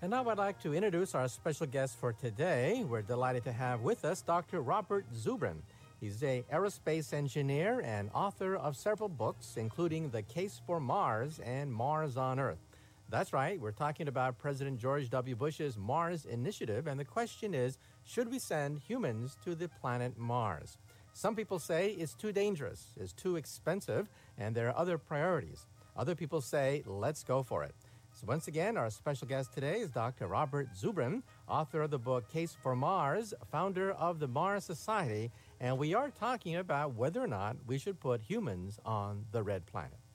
And now I'd like to introduce our special guest for today. We're delighted to have with us Dr. Robert Zubrin. He's an aerospace engineer and author of several books, including The Case for Mars and Mars on Earth. That's right, we're talking about President George W. Bush's Mars Initiative, and the question is, should we send humans to the planet Mars? Some people say it's too dangerous, it's too expensive, and there are other priorities. Other people say, let's go for it. So once again, our special guest today is Dr. Robert Zubrin, author of the book Case for Mars, founder of the Mars Society, and we are talking about whether or not we should put humans on the red planet.